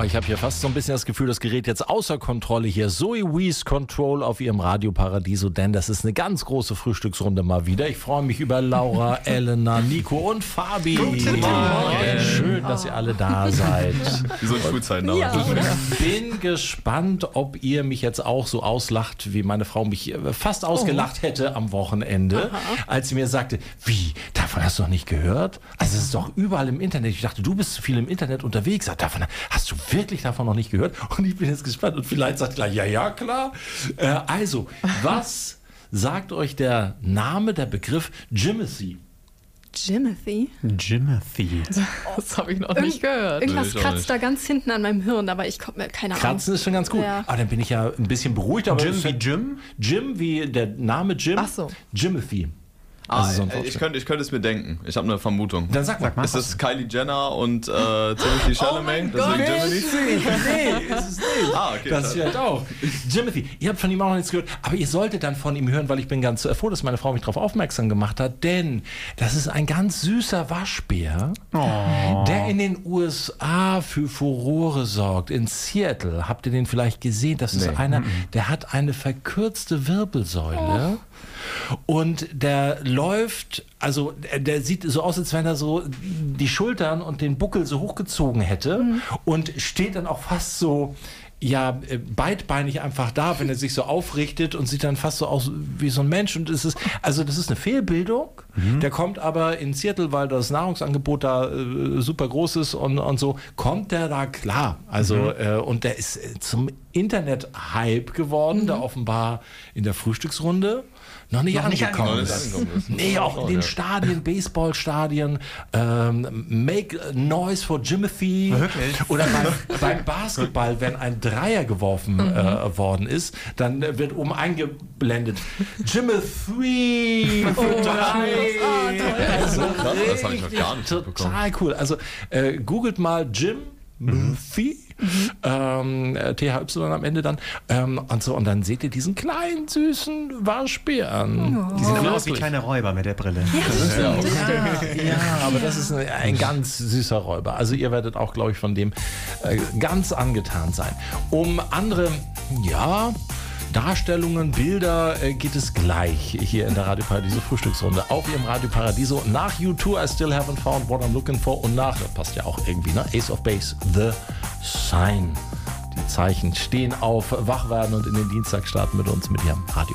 ich habe hier fast so ein bisschen das Gefühl, das gerät jetzt außer Kontrolle hier. Zoe Wees Control auf ihrem Radio Paradiso, denn das ist eine ganz große Frühstücksrunde mal wieder. Ich freue mich über Laura, Elena, Nico und Fabi. Guten Morgen. Schön, dass ihr alle da seid. Wie so in Schulzeiten Ja, oder? Ich bin gespannt, ob ihr mich jetzt auch so auslacht, wie meine Frau mich fast ausgelacht hätte am Wochenende, als sie mir sagte, wie, davon hast du noch nicht gehört? Also es ist doch überall im Internet. Ich dachte, du bist zu viel im Internet unterwegs. Davon hast du wirklich davon noch nicht gehört? Und ich bin jetzt gespannt. Und vielleicht sagt gleich, ja, klar. Also, was sagt euch der Name, der Begriff Jimothy? Jimothy? Jimothy. Das habe ich noch nicht gehört. Irgendwas ich auch kratzt nicht. da ganz hinten an meinem Hirn, aber ich komme mir keine Ahnung. Kratzen ist schon ganz gut. Ja. Aber dann bin ich ja ein bisschen beruhigt. Aber Jim wie Jim? Jim wie der Name Jim. Ach so. Jimothy. Also so ein ich Wortspiel. könnte es mir denken. Ich habe eine Vermutung. Dann sag mal. Es ist Kylie Jenner und Timothy Chalamet. Deswegen Jimothy. Nee, ist es nicht. Okay. Das vielleicht auch. Jimothy, ihr habt von ihm auch noch nichts gehört, aber ihr solltet dann von ihm hören, weil ich bin ganz froh, dass meine Frau mich darauf aufmerksam gemacht hat, denn das ist ein ganz süßer Waschbär, der in den USA für Furore sorgt. In Seattle, habt ihr den vielleicht gesehen? Das ist einer, der hat eine verkürzte Wirbelsäule. Und der läuft, also der sieht so aus, als wenn er so die Schultern und den Buckel so hochgezogen hätte und steht dann auch fast so, ja, beidbeinig einfach da, wenn er sich so aufrichtet und sieht dann fast so aus wie so ein Mensch. Und das ist eine Fehlbildung. Der kommt aber in Seattle, weil das Nahrungsangebot da super groß ist und so, kommt der da klar. Also, und der ist zum Internet-Hype geworden, der offenbar in der Frühstücksrunde noch nicht angekommen ist. Nee, auch in den Stadien, Baseballstadien, Make Noise for Jimothy. Wirklich? Oder beim Basketball, wenn ein Dreier geworfen worden ist, dann wird oben eingeblendet Jimothy für drei. Also, Krass, das habe ich noch gar nicht mitbekommen. total cool. Also googelt mal Jimothy. THY am Ende dann und so, und dann seht ihr diesen kleinen süßen Waschbären. Die sehen aber aus wie Wirklich. kleine Räuber mit der Brille. Ja, aber das ist ein ganz süßer Räuber. Also ihr werdet auch, glaube ich, von dem ganz angetan sein. Um andere, Darstellungen, Bilder geht es gleich hier in der Radio Paradiso Frühstücksrunde auf ihrem Radio Paradiso nach U2, I Still Haven't Found What I'm Looking For und nach, das passt ja auch irgendwie, ne? Ace of Base, The Sign. Die Zeichen stehen auf, wach werden und in den Dienstag starten mit uns mit ihrem Radio